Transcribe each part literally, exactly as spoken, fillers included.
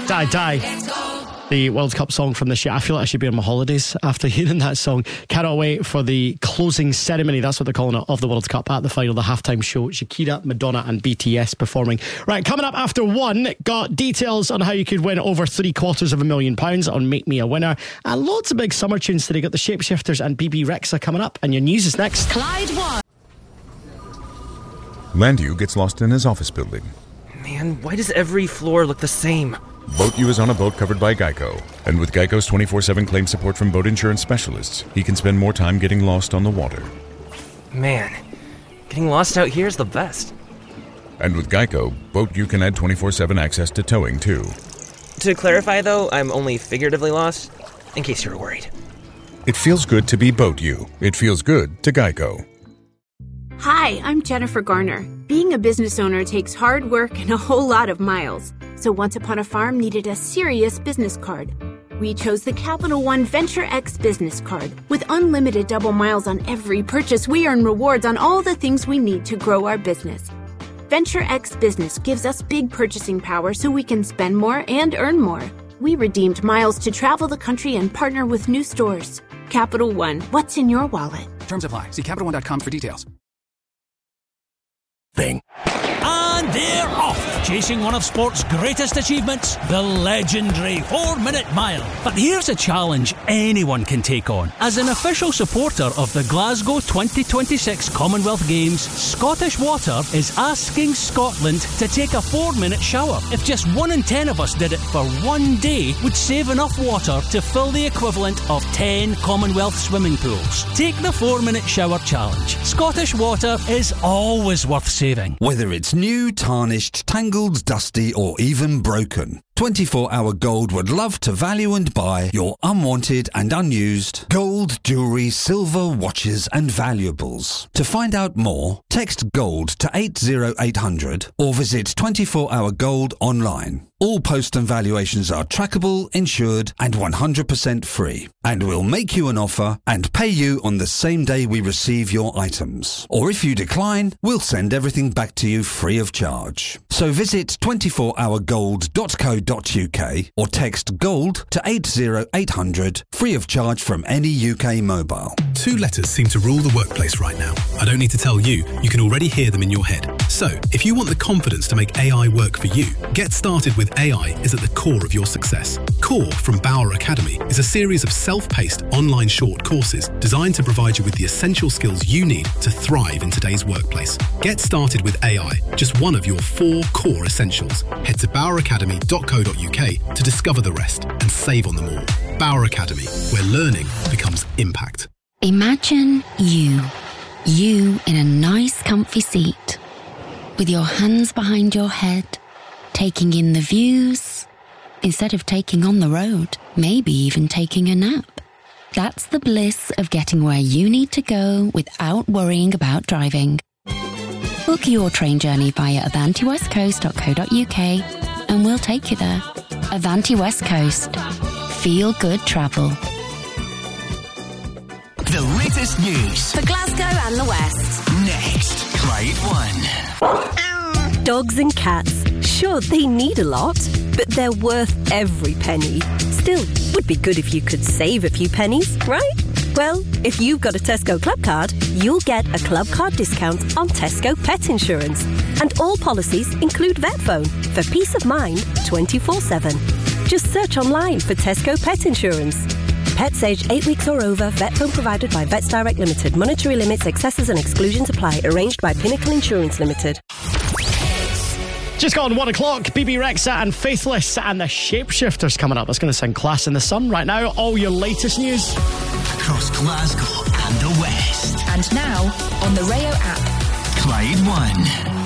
Die Die. The World Cup song from this year. I feel like I should be on my holidays after hearing that song. Cannot wait for the closing ceremony, that's what they're calling it, of the World Cup at the final, the halftime show. Shakira, Madonna and B T S performing. Right, coming up after one, got details on how you could win over three quarters of a million pounds on Make Me a Winner, and loads of big summer tunes today. Got the Shapeshifters and B B Rexa coming up, and your news is next. Clyde One. Landu gets lost in his office building. Man, why does every floor look the same? BoatU is on a boat covered by Geico. And with Geico's twenty-four seven claim support from boat insurance specialists, he can spend more time getting lost on the water. Man, getting lost out here is the best. And with Geico, BoatU can add twenty-four seven access to towing, too. To clarify, though, I'm only figuratively lost, in case you're worried. It feels good to be BoatU. It feels good to Geico. Hi, I'm Jennifer Garner. Being a business owner takes hard work and a whole lot of miles. So Once Upon a Farm needed a serious business card. We chose the Capital One Venture X business card. With unlimited double miles on every purchase, we earn rewards on all the things we need to grow our business. Venture X Business gives us big purchasing power so we can spend more and earn more. We redeemed miles to travel the country and partner with new stores. Capital One, what's in your wallet? Terms apply. See Capital One dot com for details. Thing. And they're off, chasing one of sport's greatest achievements, the legendary four-minute mile. But here's a challenge anyone can take on. As an official supporter of the Glasgow twenty twenty-six Commonwealth Games, Scottish Water is asking Scotland to take a four-minute shower. If just one in ten of us did it for one day, would save enough water to fill the equivalent of ten Commonwealth swimming pools. Take the four-minute shower challenge. Scottish Water is always worth saving. Whether it's new, tarnished, tangled, dusty or even broken, twenty-four hour Gold would love to value and buy your unwanted and unused gold, jewellery, silver, watches and valuables. To find out more, text GOLD to eight zero eight hundred or visit twenty-four hour gold online. All post and valuations are trackable, insured and one hundred percent free. And we'll make you an offer and pay you on the same day we receive your items. Or if you decline, we'll send everything back to you free of charge. So visit twenty-four hour gold dot co dot uk or text GOLD to eight zero eight hundred, free of charge from any U K mobile. Two letters seem to rule the workplace right now. I don't need to tell you, you can already hear them in your head. So, if you want the confidence to make A I work for you, Get Started with A I is at the core of your success. Core from Bauer Academy is a series of self-paced online short courses designed to provide you with the essential skills you need to thrive in today's workplace. Get Started with A I, just one of your four core essentials. Head to bauer academy dot co dot uk to discover the rest and save on them all. Bauer Academy, where learning becomes impact. Imagine you. You in a nice comfy seat, with your hands behind your head, taking in the views, instead of taking on the road, maybe even taking a nap. That's the bliss of getting where you need to go without worrying about driving. Book your train journey via avanti west coast dot co dot uk and we'll take you there. Avanti West Coast. Feel good travel. The latest news For Glasgow and the West. next. Clyde One. Dogs and cats, sure, they need a lot, but they're worth every penny. Still, would be good if you could save a few pennies, right? Well, if you've got a Tesco Club card, you'll get a Club card discount on Tesco Pet Insurance. And all policies include Vet Phone for peace of mind twenty-four seven. Just search online for Tesco Pet Insurance. Pets aged eight weeks or over, vet phone provided by Vets Direct Limited. Monetary limits, excesses and exclusions apply. Arranged by Pinnacle Insurance Limited. Just gone one o'clock, B B Rexa and Faithless and the Shapeshifters coming up. That's going to sound class in the sun right now. All your latest news across Glasgow and the West. And now on the Rayo app. Clyde One.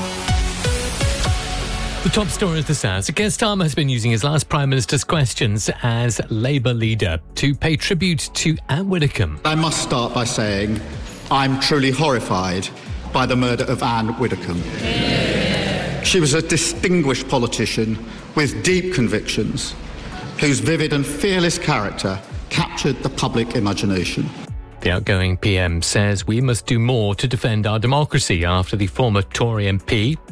The top story of the South. Keir Starmer has been using his last Prime Minister's questions as Labour leader to pay tribute to Anne Widdecombe. I must start by saying I'm truly horrified by the murder of Anne Widdecombe. Yeah. She was a distinguished politician with deep convictions, whose vivid and fearless character captured the public imagination. The outgoing P M says we must do more to defend our democracy after the former Tory M P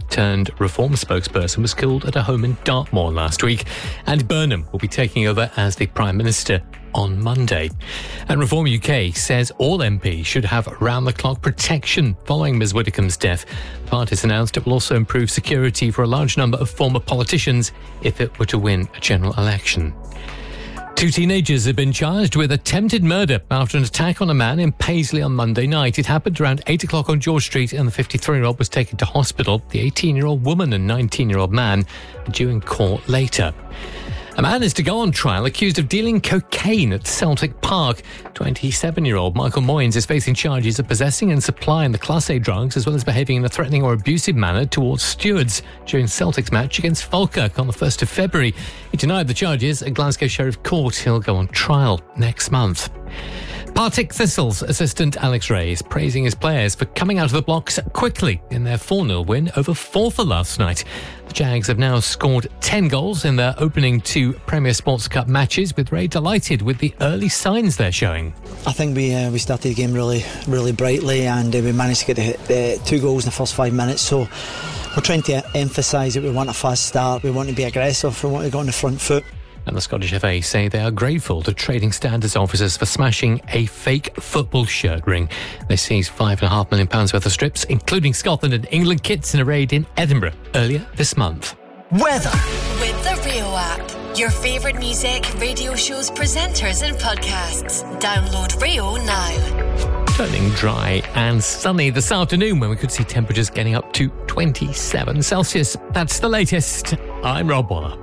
turned Reform spokesperson was killed at a home in Dartmoor last week. Andy Burnham will be taking over as the Prime Minister on Monday. And Reform U K says all M Ps should have round-the-clock protection following Ms Widdicombe's death. The party's announced it will also improve security for a large number of former politicians if it were to win a general election. Two teenagers have been charged with attempted murder after an attack on a man in Paisley on Monday night. It happened around eight o'clock on George Street and the fifty-three-year-old was taken to hospital. The eighteen-year-old woman and nineteen-year-old man are due in court later. A man is to go on trial accused of dealing cocaine at Celtic Park. twenty-seven-year-old Michael Moynes is facing charges of possessing and supplying the Class A drugs as well as behaving in a threatening or abusive manner towards stewards during Celtic's match against Falkirk on the first of February. He denied the charges at Glasgow Sheriff Court. He'll go on trial next month. Partick Thistle's assistant Alex Rae is praising his players for coming out of the blocks quickly in their four nil win over Forfar last night. The Jags have now scored ten goals in their opening two Premier Sports Cup matches, with Rae delighted with the early signs they're showing. I think we uh, we started the game really, really brightly, and uh, we managed to get the, uh, two goals in the first five minutes. So we're trying to emphasise that we want a fast start, we want to be aggressive, we want to go on the front foot. And the Scottish F A say they are grateful to Trading Standards officers for smashing a fake football shirt ring. They seized five and a half million pounds worth of strips, including Scotland and England kits, in a raid in Edinburgh earlier this month. Weather with the Rio app. Your favourite music, radio shows, presenters, and podcasts. Download Rio now. Turning dry and sunny this afternoon, when we could see temperatures getting up to twenty-seven Celsius. That's the latest. I'm Rob Waller.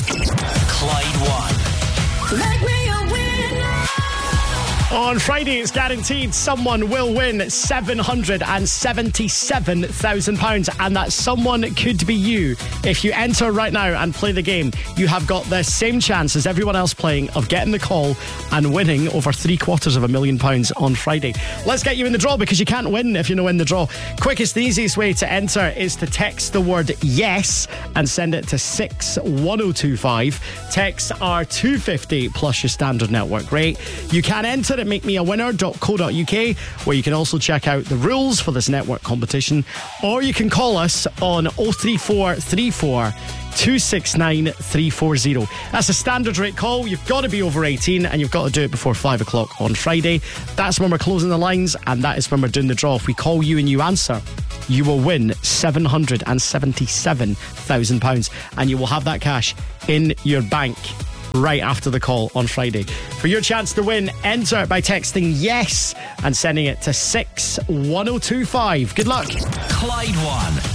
Clyde One. Let me a winner. On Friday, it's guaranteed someone will win seven hundred seventy-seven thousand pounds, and that someone could be you. If you enter right now and play the game, you have got the same chance as everyone else playing of getting the call and winning over three quarters of a million pounds on Friday. Let's get you in the draw, because you can't win if you know in the draw. Quickest and easiest way to enter is to text the word yes and send it to six one oh two five. Texts are two fifty plus your standard network rate. You can enter at make me a winner dot co dot uk, where you can also check out the rules for this network competition, or you can call us on oh three four three four two six nine three four zero. That's a standard rate call. You've got to be over eighteen, and you've got to do it before five o'clock on Friday. That's when we're closing the lines, and that is when we're doing the draw. If we call you and you answer, you will win seven hundred seventy-seven thousand pounds, and you will have that cash in your bank right after the call on Friday. For your chance to win, enter by texting yes and sending it to six one oh two five. Good luck. Clyde One